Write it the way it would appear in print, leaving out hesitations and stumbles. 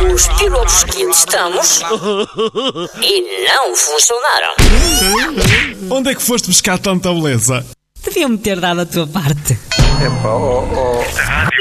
os pilotos que testamos e não funcionaram. Onde é que foste buscar tanta beleza? Deviam-me ter dado a tua parte. Epá,